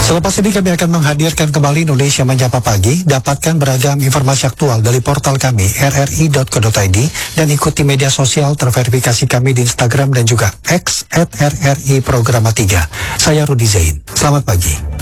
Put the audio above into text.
Selepas ini kami akan menghadirkan kembali Indonesia Menyapa Pagi. Dapatkan beragam informasi aktual dari portal kami rri.co.id dan ikuti media sosial terverifikasi kami di Instagram dan juga X @RRI Programa 3. Saya Rudi Zain. Selamat pagi.